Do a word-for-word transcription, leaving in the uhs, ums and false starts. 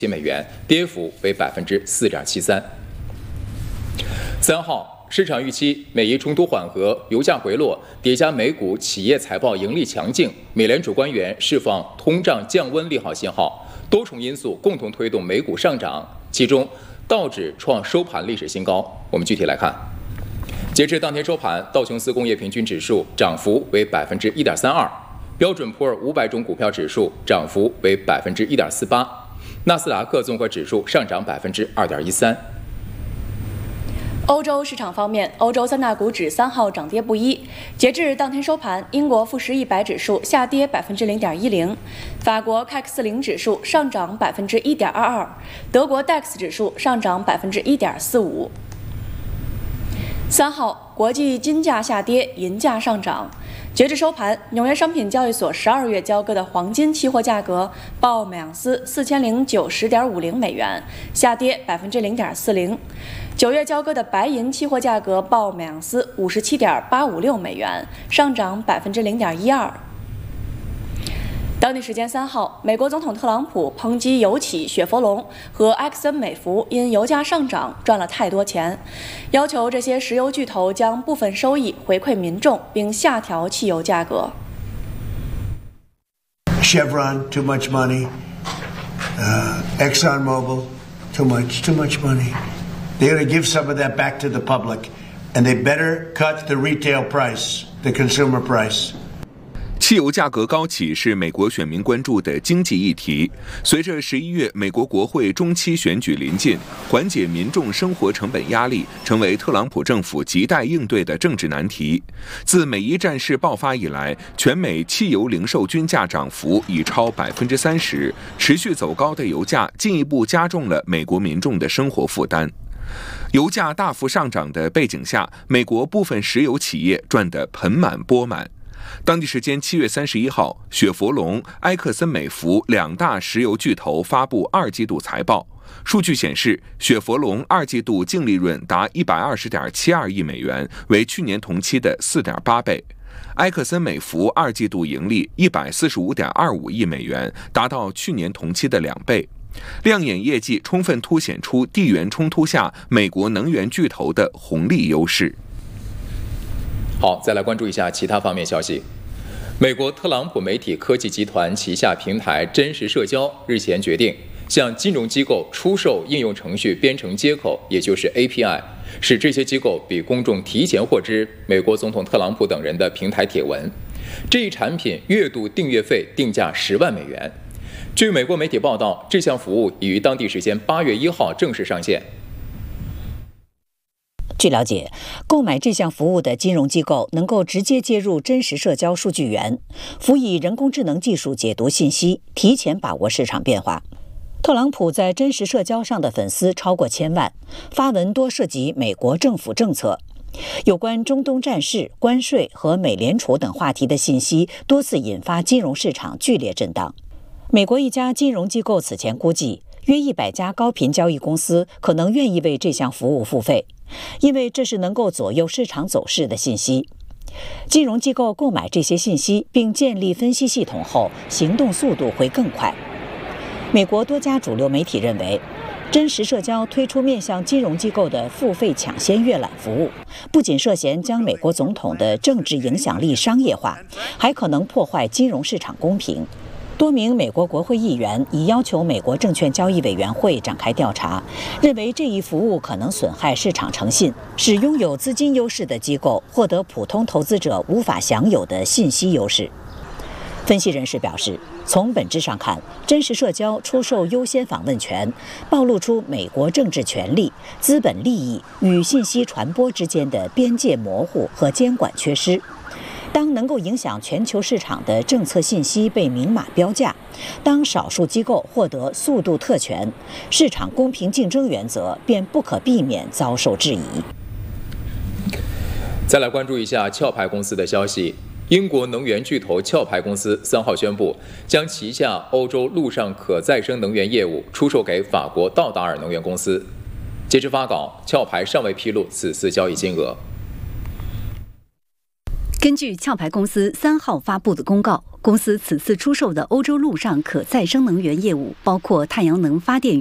美元，跌幅为百分之四点七三。三号，市场预期美伊冲突缓和，油价回落，叠加美股企业财报盈利强劲，美联储官员释放通胀降温利好信号，多重因素共同推动美股上涨。其中，道指创收盘历史新高。我们具体来看。 截至当天收盘，道琼斯工业平均指数涨幅为百分之一点三二，标准普尔五百种股票指数涨幅为百分之一点四八，纳斯达克综合指数上涨百分之二点一三。 欧洲市场方面，欧洲三大股指三号涨跌不一。截至当天收盘，英国富时一百指数下跌百分之零点一零，法国 C A C 四零指数上涨百分之一点二二，德国 D A X 指数上涨百分之一点四五。 三号，国际金价下跌，银价上涨。截至收盘，纽约商品交易所十二月交割的黄金期货价格报每盎司四千零九十点五零美元，下跌百分之零点四零。九月交割的白银期货价格报每盎司五十七点八五六美元，上涨百分之零点一二。 当地时间三号，美国总统特朗普抨击油企雪佛龙和埃克森美孚因油价上涨赚了太多钱，要求这些石油巨头将部分收益回馈民众，并下调汽油价格。 Chevron too much money, uh, ExxonMobil too much, too much money. They're going to give some of that back to the public, and they better cut the retail price, the consumer price. 汽油价格高企是美国选民关注的经济议题。随着十一月美国国会中期选举临近，缓解民众生活成本压力成为特朗普政府亟待应对的政治难题。自美伊战事爆发以来，全美汽油零售均价涨幅已超百分之三十，持续走高的油价进一步加重了美国民众的生活负担。油价大幅上涨的背景下，美国部分石油企业赚得盆满钵满。 当地时间七月三十一号，雪佛龙、埃克森美孚两大石油巨头发布二季度财报。数据显示，雪佛龙二季度净利润达一百二十点七二亿美元，为去年同期的四点八倍；埃克森美孚二季度盈利一百四十五点二五亿美元，达到去年同期的两倍。亮眼业绩充分凸显出地缘冲突下美国能源巨头的红利优势。 好，再来关注一下其他方面消息。美国特朗普媒体科技集团旗下平台真实社交日前决定向金融机构出售应用程序编程接口，也就是 A P I， 使这些机构比公众提前获知美国总统特朗普等人的平台帖文。这一产品月度订阅费定价十万美元。据美国媒体报道，这项服务已于当地时间八月一号正式上线。 据了解，购买这项服务的金融机构能够直接接入真实社交数据源，辅以人工智能技术解读信息，提前把握市场变化。特朗普在真实社交上的粉丝超过千万，发文多涉及美国政府政策，有关中东战事、关税和美联储等话题的信息多次引发金融市场剧烈震荡。美国一家金融机构此前估计，约一百家高频交易公司可能愿意为这项服务付费。 因为这是能够左右市场走势的信息，金融机构购买这些信息并建立分析系统后，行动速度会更快。美国多家主流媒体认为，真实社交推出面向金融机构的付费抢先阅览服务，不仅涉嫌将美国总统的政治影响力商业化，还可能破坏金融市场公平。 多名美国国会议员已要求美国证券交易委员会展开调查，认为这一服务可能损害市场诚信，使拥有资金优势的机构获得普通投资者无法享有的信息优势。分析人士表示，从本质上看，真实社交出售优先访问权，暴露出美国政治权力、资本利益与信息传播之间的边界模糊和监管缺失。 当能够影响全球市场的政策信息被明码标价，当少数机构获得速度特权，市场公平竞争原则便不可避免遭受质疑。 再来关注一下壳牌公司的消息。英国能源巨头壳牌公司三号宣布，将旗下欧洲陆上可再生能源业务出售给法国道达尔能源公司。截至发稿，壳牌尚未披露此次交易金额。 根据壳牌公司三号发布的公告，公司此次出售的欧洲陆上可再生能源业务包括太阳能发电